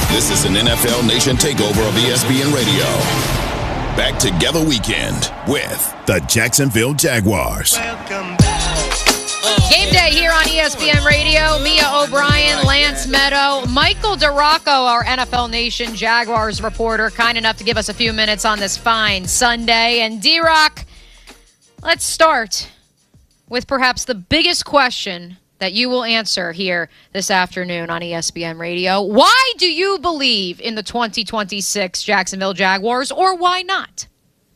This is an NFL Nation takeover of ESPN Radio. Back Together Weekend with the Jacksonville Jaguars. Game day here on ESPN Radio. Mia O'Brien, Lance Meadow, Michael DeRocco, our NFL Nation Jaguars reporter, kind enough to give us a few minutes on this fine Sunday. And D-Rock, let's start with perhaps the biggest question that you will answer here this afternoon on ESPN Radio. Why do you believe in the 2026 Jacksonville Jaguars, or why not?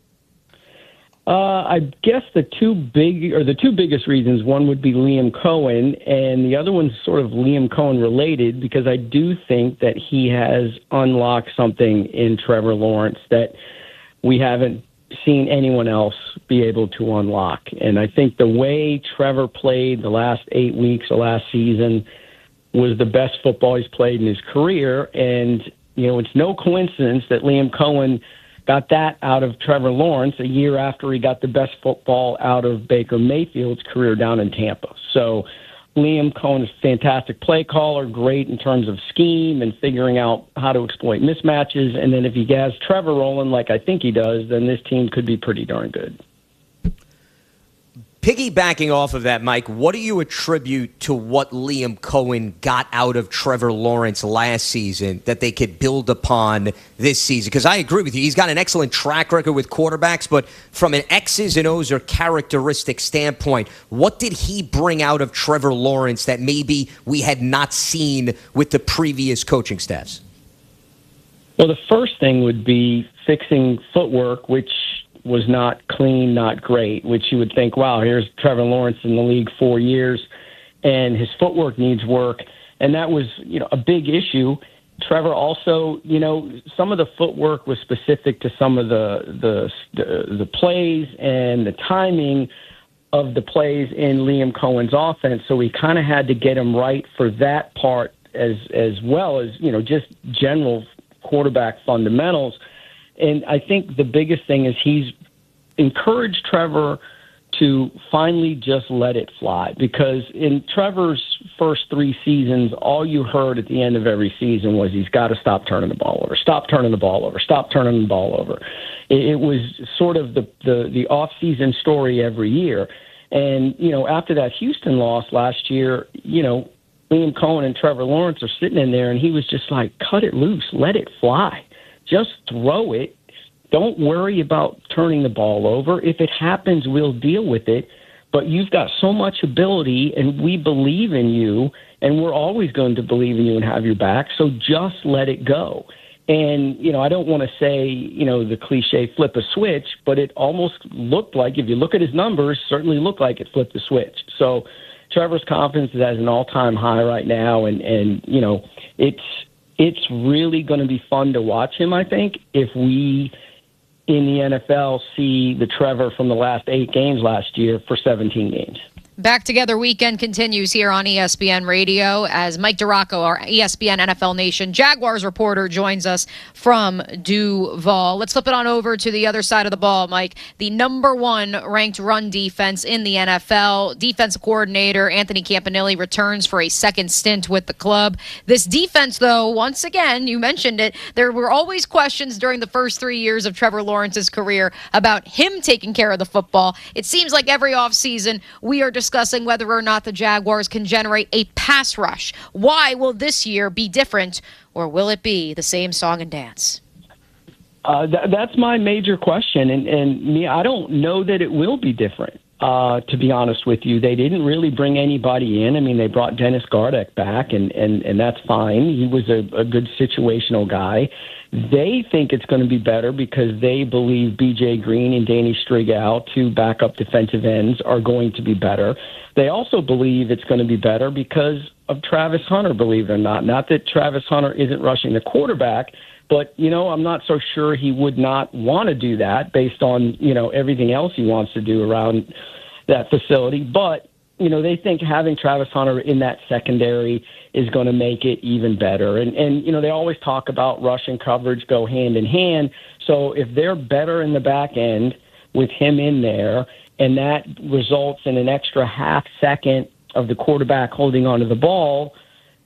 I guess the two biggest reasons, one would be Liam Cohen, and the other one's sort of Liam Cohen related, because I do think that he has unlocked something in Trevor Lawrence that we haven't seen anyone else be able to unlock. And I think the way Trevor played the last 8 weeks of last season was the best football he's played in his career. And, it's no coincidence that Liam Cohen got that out of Trevor Lawrence a year after he got the best football out of Baker Mayfield's career down in Tampa. So Liam Cohen is a fantastic play caller, great in terms of scheme and figuring out how to exploit mismatches. And then if he has Trevor rolling like I think he does, then this team could be pretty darn good. Piggybacking off of that, Mike, what do you attribute to what Liam Cohen got out of Trevor Lawrence last season that they could build upon this season? Because I agree with you. He's got an excellent track record with quarterbacks, but from an X's and O's or characteristic standpoint, what did he bring out of Trevor Lawrence that maybe we had not seen with the previous coaching staffs? Well, the first thing would be fixing footwork, which was not clean, not great, which you would think, wow, here's Trevor Lawrence in the league 4 years, and his footwork needs work. And that was, a big issue. Trevor also, some of the footwork was specific to some of the plays and the timing of the plays in Liam Cohen's offense. So we kind of had to get him right for that part as well as, just general quarterback fundamentals. And I think the biggest thing is he's encouraged Trevor to finally just let it fly, because in Trevor's first 3 seasons, all you heard at the end of every season was he's got to stop turning the ball over, stop turning the ball over, stop turning the ball over. It was sort of the off-season story every year. And, after that Houston loss last year, Liam Cohen and Trevor Lawrence are sitting in there, and he was just like, cut it loose, let it fly. Just throw it. Don't worry about turning the ball over. If it happens, we'll deal with it. But you've got so much ability, and we believe in you, and we're always going to believe in you and have your back. So just let it go. And, I don't want to say, the cliche flip a switch, but it almost looked like, if you look at his numbers, certainly looked like it flipped the switch. So Trevor's confidence is at an all-time high right now, and it's really going to be fun to watch him, I think, if we in the NFL see the Trevor from the last 8 games last year for 17 games. Back Together Weekend continues here on ESPN Radio as Mike DeRocco, our ESPN NFL Nation Jaguars reporter, joins us from Duval. Let's flip it on over to the other side of the ball, Mike. The number 1 ranked run defense in the NFL. Defensive coordinator Anthony Campanile returns for a second stint with the club. This defense, though, once again, you mentioned it, there were always questions during the first 3 years of Trevor Lawrence's career about him taking care of the football. It seems like every offseason we are discussing whether or not the Jaguars can generate a pass rush. Why will this year be different, or will it be the same song and dance? That's my major question, and me, I don't know that it will be different. To be honest with you, they didn't really bring anybody in. I mean, they brought Dennis Gardeck back, and that's fine. He was a good situational guy. They think it's going to be better because they believe B.J. Green and Danny Strigal, 2 backup defensive ends, are going to be better. They also believe it's going to be better because of Travis Hunter, believe it or not. Not that Travis Hunter isn't rushing the quarterback, but, I'm not so sure he would not want to do that based on, everything else he wants to do around that facility. But, they think having Travis Hunter in that secondary is going to make it even better. And they always talk about rush and coverage go hand in hand. So if they're better in the back end with him in there, and that results in an extra half second of the quarterback holding onto the ball,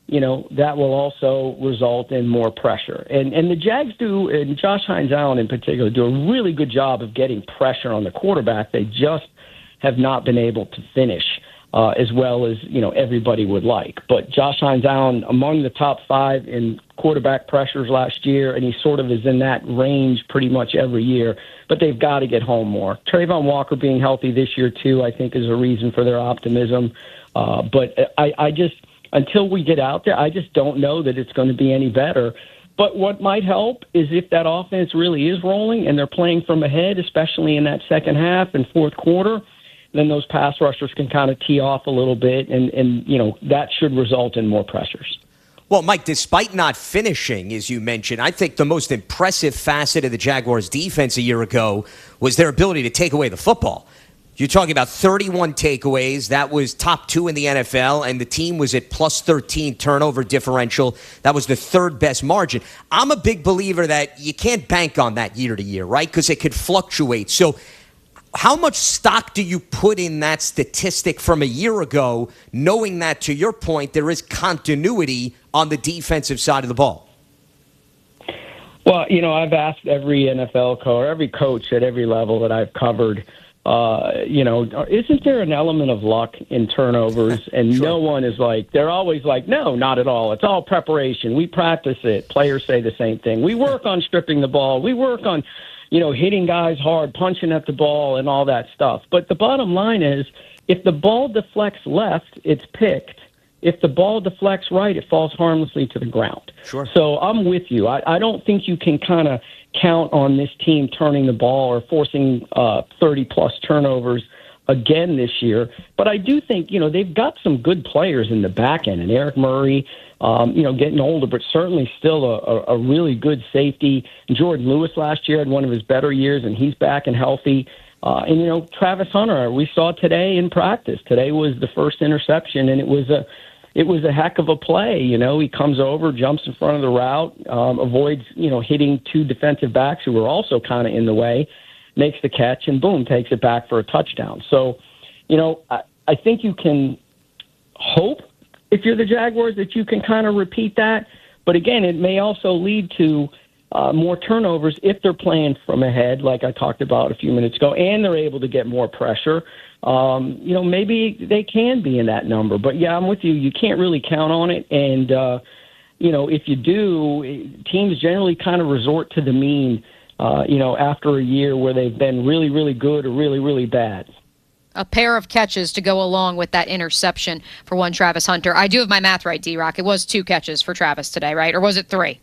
that will also result in more pressure. And the Jags do, and Josh Hines-Allen in particular, do a really good job of getting pressure on the quarterback. They just have not been able to finish as well as, everybody would like. But Josh Hines-Allen, among the top 5 in quarterback pressures last year, and he sort of is in that range pretty much every year. But they've got to get home more. Trayvon Walker being healthy this year, too, I think is a reason for their optimism. But I just, until we get out there, I just don't know that it's going to be any better. But what might help is if that offense really is rolling and they're playing from ahead, especially in that second half and fourth quarter, then those pass rushers can kind of tee off a little bit, and that should result in more pressures. Well, Mike, despite not finishing, as you mentioned, I think the most impressive facet of the Jaguars' defense a year ago was their ability to take away the football. You're talking about 31 takeaways. That was top 2 in the NFL, and the team was at plus 13 turnover differential. That was the 3rd best margin. I'm a big believer that you can't bank on that year to year, right? Because it could fluctuate. So how much stock do you put in that statistic from a year ago, knowing that, to your point, there is continuity on the defensive side of the ball? Well, I've asked every NFL coach, every coach at every level that I've covered, isn't there an element of luck in turnovers? And Sure. No one is like, they're always like, no, not at all. It's all preparation. We practice it. Players say the same thing. We work on stripping the ball. We work on hitting guys hard, punching at the ball, and all that stuff. But the bottom line is, if the ball deflects left, it's picked. If the ball deflects right, it falls harmlessly to the ground. Sure. So I'm with you. I don't think you can kind of count on this team turning the ball or forcing 30-plus turnovers again this year. But I do think, they've got some good players in the back end. And Eric Murray, getting older, but certainly still a really good safety. Jordan Lewis last year had one of his better years, and he's back and healthy. And Travis Hunter, we saw today in practice. Today was the first interception, and it was a heck of a play. He comes over, jumps in front of the route, avoids, hitting 2 defensive backs who were also kind of in the way, makes the catch, and boom, takes it back for a touchdown. So, I think you can hope, if you're the Jaguars, that you can kind of repeat that. But again, it may also lead to more turnovers if they're playing from ahead, like I talked about a few minutes ago, and they're able to get more pressure. Maybe they can be in that number. But, yeah, I'm with you. You can't really count on it. And, if you do, teams generally kind of resort to the mean, after a year where they've been really, really good or really, really bad. A pair of catches to go along with that interception for one Travis Hunter. I do have my math right, D-Rock. It was 2 catches for Travis today, right? Or was it 3?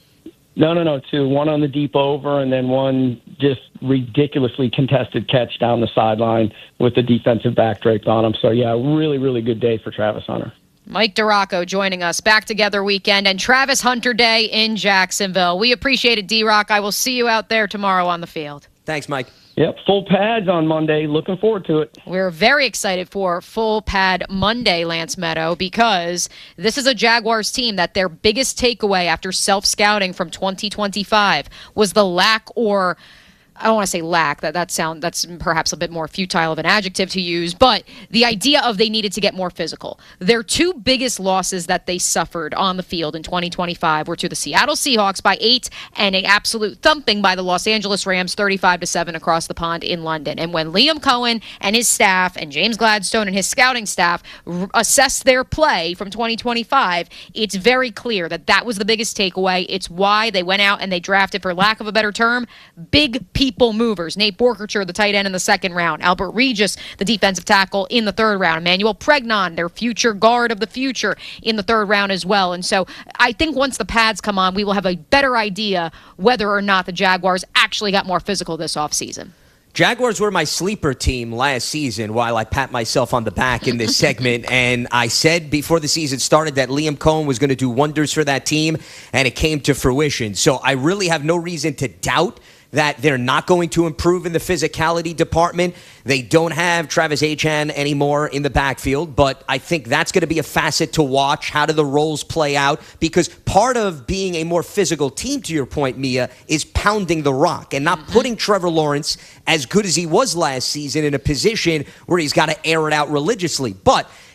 No, 2. One on the deep over, and then one just ridiculously contested catch down the sideline with the defensive back draped on him. So, yeah, really, really good day for Travis Hunter. Mike DiRocco joining us. Back Together weekend and Travis Hunter Day in Jacksonville. We appreciate it, D-Rock. I will see you out there tomorrow on the field. Thanks, Mike. Yep, full pads on Monday. Looking forward to it. We're very excited for full pad Monday, Lance Meadow, because this is a Jaguars team that their biggest takeaway after self-scouting from 2025 was the lack, or I don't want to say lack, that's perhaps a bit more futile of an adjective to use, but the idea of they needed to get more physical. Their 2 biggest losses that they suffered on the field in 2025 were to the Seattle Seahawks by 8 and an absolute thumping by the Los Angeles Rams 35-7 across the pond in London. And when Liam Cohen and his staff and James Gladstone and his scouting staff assessed their play from 2025, it's very clear that that was the biggest takeaway. It's why they went out and they drafted, for lack of a better term, big people movers. Nate Borkercher, the tight end in the 2nd round. Albert Regis, the defensive tackle in the 3rd round. Emmanuel Pregnon, their future guard of the future, in the 3rd round as well. And so I think once the pads come on, we will have a better idea whether or not the Jaguars actually got more physical this offseason. Jaguars were my sleeper team last season, while I pat myself on the back in this segment. And I said before the season started that Liam Cohen was going to do wonders for that team, and it came to fruition. So I really have no reason to doubt that they're not going to improve in the physicality department. They don't have Travis Etienne anymore in the backfield, but I think that's going to be a facet to watch. How do the roles play out? Because part of being a more physical team, to your point, Mia, is pounding the rock and not putting Trevor Lawrence, as good as he was last season, in a position where he's got to air it out religiously. But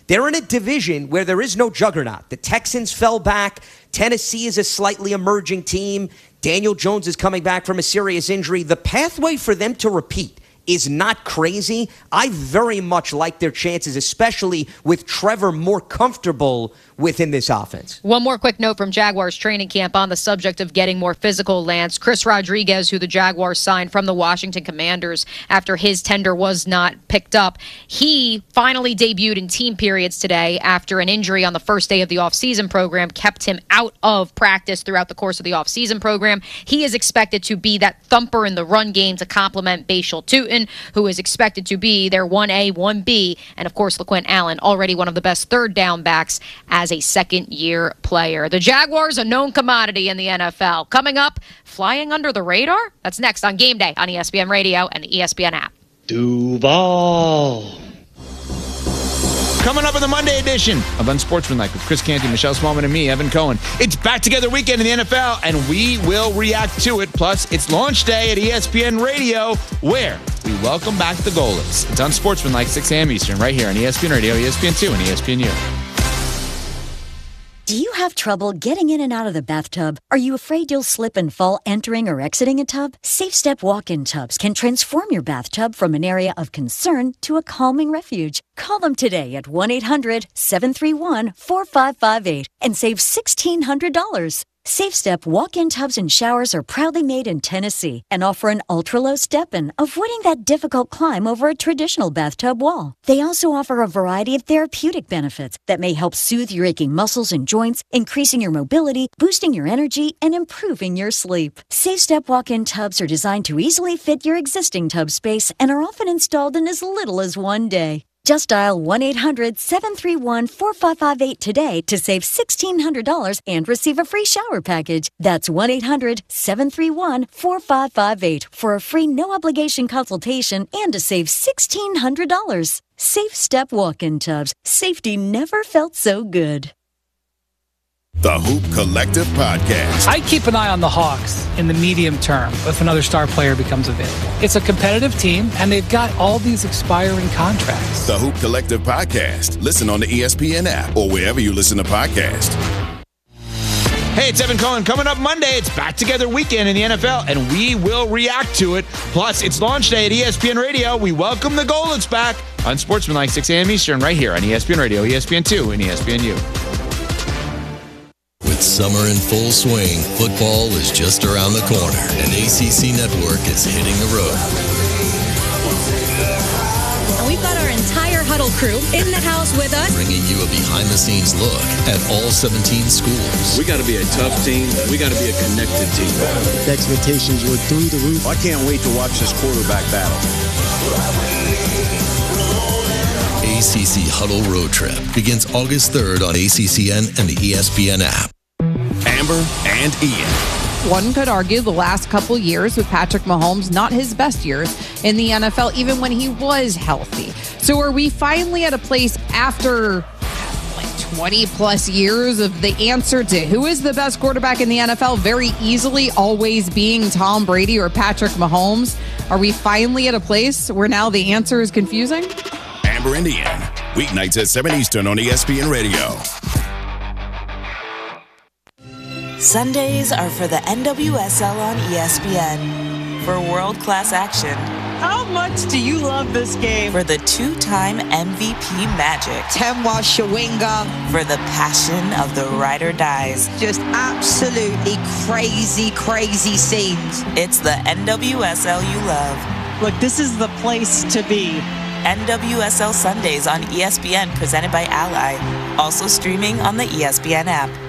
They're in a division where there is no juggernaut. The Texans fell back. Tennessee is a slightly emerging team. Daniel Jones is coming back from a serious injury. The pathway for them to repeat is not crazy. I very much like their chances, especially with Trevor more comfortable within this offense. One more quick note from Jaguars training camp on the subject of getting more physical, Lance. Chris Rodriguez, who the Jaguars signed from the Washington Commanders after his tender was not picked up, he finally debuted in team periods today after an injury on the first day of the offseason program kept him out of practice throughout the course of the offseason program. He is expected to be that thumper in the run game to complement Bashal Tutin, who is expected to be their 1A, 1B, and of course LaQuint Allen, already one of the best third down backs as a second-year player. The Jaguars, a known commodity in the NFL. Coming up, flying under the radar? That's next on Game Day on ESPN Radio and the ESPN app. Duval. Coming up in the Monday edition of Unsportsmanlike with Chris Canty, Michelle Smallman, and me, Evan Cohen. It's back together weekend in the NFL, and we will react to it. Plus, it's launch day at ESPN Radio, where we welcome back the goalies. It's Unsportsmanlike, 6 a.m. Eastern, right here on ESPN Radio, ESPN2, and ESPNU. Do you have trouble getting in and out of the bathtub? Are you afraid you'll slip and fall entering or exiting a tub? SafeStep walk-in tubs can transform your bathtub from an area of concern to a calming refuge. Call them today at 1-800-731-4558 and save $1,600. SafeStep walk-in tubs and showers are proudly made in Tennessee and offer an ultra-low step-in, avoiding that difficult climb over a traditional bathtub wall. They also offer a variety of therapeutic benefits that may help soothe your aching muscles and joints, increasing your mobility, boosting your energy, and improving your sleep. SafeStep walk-in tubs are designed to easily fit your existing tub space and are often installed in as little as one day. Just dial 1-800-731-4558 today to save $1,600 and receive a free shower package. That's 1-800-731-4558 for a free no-obligation consultation and to save $1,600. SafeStep walk-in tubs. Safety never felt so good. The Hoop Collective Podcast. I keep an eye on the Hawks in the medium term if another star player becomes available. It's a competitive team, and they've got all these expiring contracts. The Hoop Collective Podcast. Listen on the ESPN app or wherever you listen to podcasts. Hey, it's Evan Cohen. Coming up Monday, it's back together weekend in the NFL, and we will react to it. Plus, it's launch day at ESPN Radio. We welcome the Goalies back on Sportsmanlike, 6 a.m. Eastern, right here on ESPN Radio, ESPN2, and ESPNU. With summer in full swing, football is just around the corner, and ACC Network is hitting the road. And we've got our entire Huddle crew in the house with us, bringing you a behind-the-scenes look at all 17 schools. We got to be a tough team. We got to be a connected team. The expectations were through the roof. I can't wait to watch this quarterback battle. ACC Huddle Road Trip begins August 3rd on ACCN and the ESPN app. Amber and Ian. One could argue the last couple years with Patrick Mahomes, not his best years in the NFL, even when he was healthy. So are we finally at a place after 20 plus years of the answer to who is the best quarterback in the NFL very easily always being Tom Brady or Patrick Mahomes? Are we finally at a place where now the answer is confusing? Amber and Ian, weeknights at 7 Eastern on ESPN Radio. Sundays are for the NWSL on ESPN. For world-class action. How much do you love this game? For the two-time MVP magic. Temwa Shawinga. For the passion of the ride or dies. Just absolutely crazy, crazy scenes. It's the NWSL you love. Look, this is the place to be. NWSL Sundays on ESPN, presented by Ally. Also streaming on the ESPN app.